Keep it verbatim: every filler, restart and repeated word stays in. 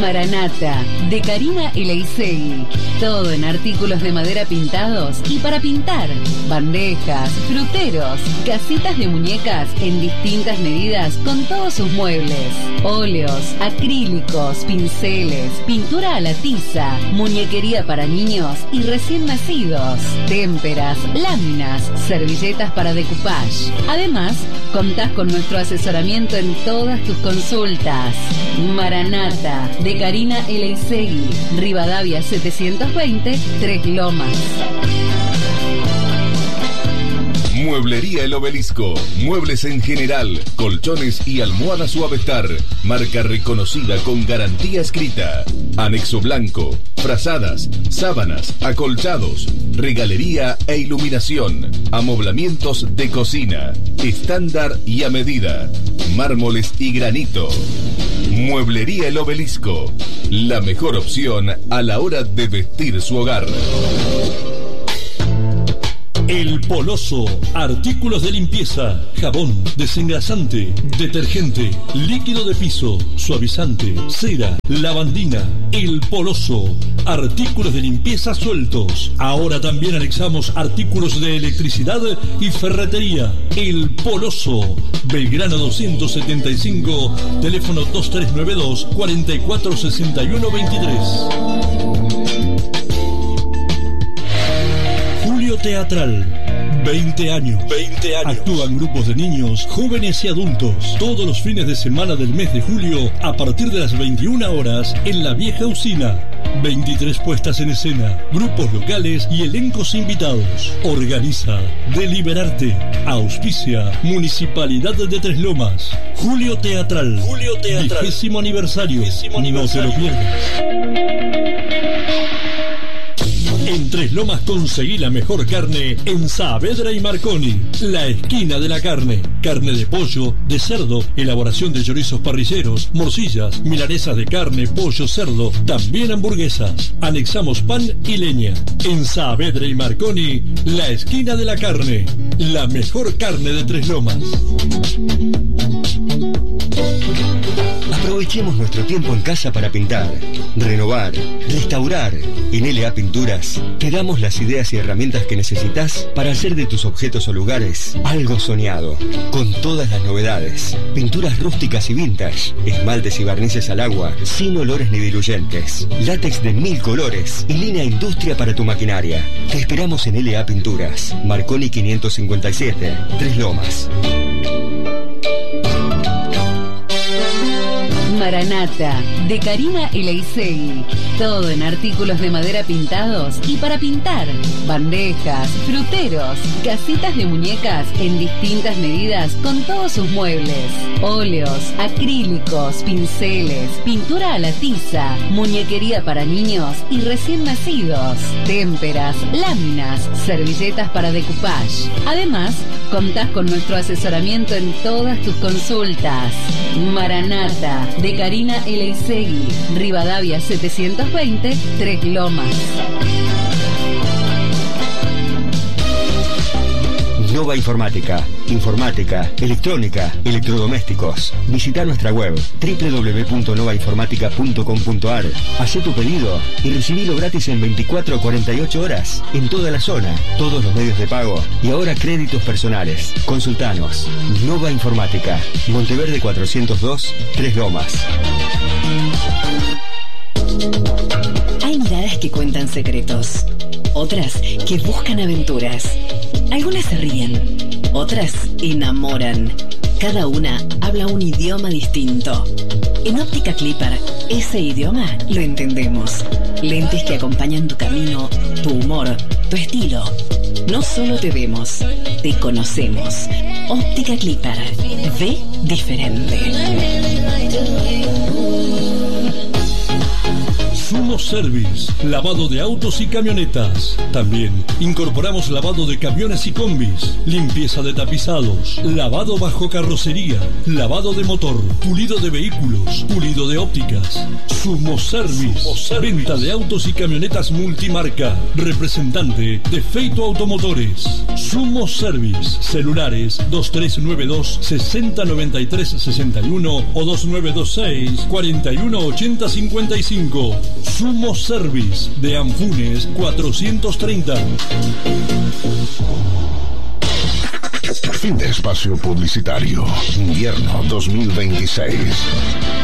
Maranata, de Karina Eleisegui. Todo en artículos de madera pintados y para pintar. Bandejas, fruteros, casitas de muñecas en distintas medidas con todos sus muebles. Óleos, acrílicos, pinceles, pintura a la tiza, muñequería para niños y recién nacidos, témperas, láminas, servilletas para decoupage. Además, contás con nuestro asesoramiento en todas tus consultas. Maranata, de Karina Eleisegui, Rivadavia setecientos veinte, Tres Lomas. Mueblería El Obelisco. Muebles en general, colchones y almohadas Suavestar. Marca reconocida con garantía escrita. Anexo blanco, frazadas, sábanas, acolchados, regalería e iluminación. Amoblamientos de cocina, estándar y a medida. Mármoles y granito. Mueblería El Obelisco. La mejor opción a la hora de vestir su hogar. El Poloso, artículos de limpieza, jabón, desengrasante, detergente, líquido de piso, suavizante, cera, lavandina. El Poloso, artículos de limpieza sueltos. Ahora también anexamos artículos de electricidad y ferretería. El Poloso, Belgrano doscientos setenta y cinco, teléfono dos tres nueve dos, cuatro cuatro seis uno dos tres. Julio Teatral, veinte años. veinte años. Actúan grupos de niños, jóvenes y adultos. Todos los fines de semana del mes de julio, a partir de las veintiuna horas, en la vieja usina. veintitrés puestas en escena, grupos locales y elencos invitados. Organiza Deliberarte. Auspicia Municipalidad de Tres Lomas. Julio Teatral. Julio Teatral. Vigésimo aniversario. Vigésimo aniversario. No te lo pierdas. En Tres Lomas conseguí la mejor carne en Saavedra y Marconi, la esquina de la carne. Carne de pollo, de cerdo, elaboración de chorizos parrilleros, morcillas, milanesas de carne, pollo, cerdo, también hamburguesas. Anexamos pan y leña. En Saavedra y Marconi, la esquina de la carne, la mejor carne de Tres Lomas. Aprovechemos nuestro tiempo en casa para pintar, renovar, restaurar. En L A Pinturas te damos las ideas y herramientas que necesitas para hacer de tus objetos o lugares algo soñado, con todas las novedades. Pinturas rústicas y vintage, esmaltes y barnices al agua, sin olores ni diluyentes, látex de mil colores y línea industria para tu maquinaria. Te esperamos en L A Pinturas, Marconi quinientos cincuenta y siete, Tres Lomas. Maranata, de Karina Eleisegui. Todo en artículos de madera pintados y para pintar. Bandejas, fruteros, casitas de muñecas en distintas medidas con todos sus muebles. Óleos, acrílicos, pinceles, pintura a la tiza, muñequería para niños y recién nacidos, témperas, láminas, servilletas para decoupage. Además, contás con nuestro asesoramiento en todas tus consultas. Maranata, de Karina Eleisegui, Rivadavia setecientos veinte, Tres Lomas. Nova Informática, informática, electrónica, electrodomésticos. Visita nuestra web doble u doble u doble u punto nova informática punto com punto a r. Hacé tu pedido y recibilo gratis en veinticuatro a cuarenta y ocho horas en toda la zona, todos los medios de pago y ahora créditos personales. Consultanos. Nova Informática, Monteverde cuatrocientos dos, Tres Lomas. Hay miradas que cuentan secretos, otras que buscan aventuras. Algunas se ríen, otras enamoran. Cada una habla un idioma distinto. En Óptica Clipper, ese idioma lo entendemos. Lentes que acompañan tu camino, tu humor, tu estilo. No solo te vemos, te conocemos. Óptica Clipper, ve diferente. Zumos Service, lavado de autos y camionetas. También incorporamos lavado de camiones y combis, limpieza de tapizados, lavado bajo carrocería, lavado de motor, pulido de vehículos, pulido de ópticas. Sumo Service, Sumo Service. Venta de autos y camionetas multimarca. Representante de Feito Automotores. Sumo Service. Celulares dos tres nueve dos, sesenta noventa y tres sesenta y uno o dos nueve dos seis, cuarenta y uno ochenta cincuenta y cinco. Sumo Service de Anfunes cuatrocientos treinta. Fin de espacio publicitario. Invierno dos mil veintiséis.